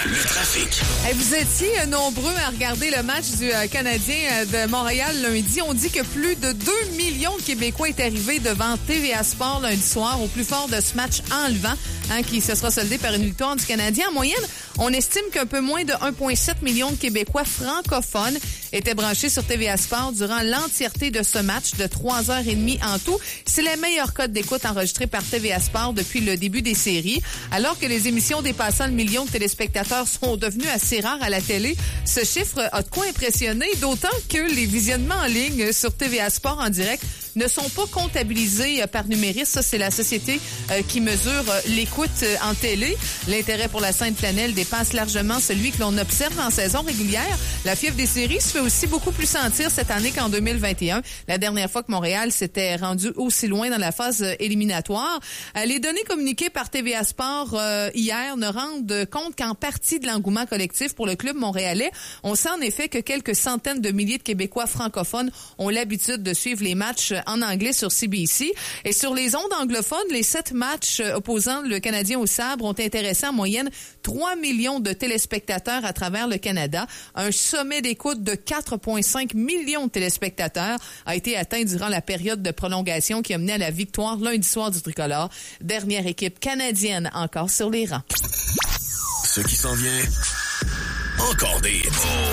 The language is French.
Le trafic. Vous étiez nombreux à regarder le match du Canadien de Montréal lundi. On dit que plus de 2 millions de Québécois est arrivé devant TVA Sport lundi soir au plus fort de ce match enlevant, qui se sera soldé par une victoire du Canadien. En moyenne, on estime qu'un peu moins de 1,7 million de Québécois francophones étaient branchés sur TVA Sport durant l'entièreté de ce match de 3h30 en tout. C'est la meilleure cote d'écoute enregistrée par TVA Sport depuis le début des séries. Alors que les émissions dépassant le million de téléspectateurs sont devenues assez rares à la télé, ce chiffre a de quoi impressionner, d'autant que les visionnements en ligne sur TVA Sport en direct ne sont pas comptabilisés par Numéris. Ça, c'est la société qui mesure l'écoute en télé. L'intérêt pour la scène flanelle dépasse largement celui que l'on observe en saison régulière. La fièvre des séries se fait aussi beaucoup plus sentir cette année qu'en 2021. La dernière fois que Montréal s'était rendu aussi loin dans la phase éliminatoire. Les données communiquées par TVA Sport hier ne rendent compte qu'en partie de l'engouement collectif pour le club montréalais. On sait en effet que quelques centaines de milliers de Québécois francophones ont l'habitude de suivre les matchs en anglais sur CBC. Et sur les ondes anglophones, les 7 matchs opposant le Canadien au sabre ont intéressé en moyenne 3 millions de téléspectateurs à travers le Canada. Un sommet d'écoute de 4,5 millions de téléspectateurs a été atteint durant la période de prolongation qui a mené à la victoire lundi soir du Tricolore. Dernière équipe canadienne encore sur les rangs. Ce qui s'en vient, encore des hits.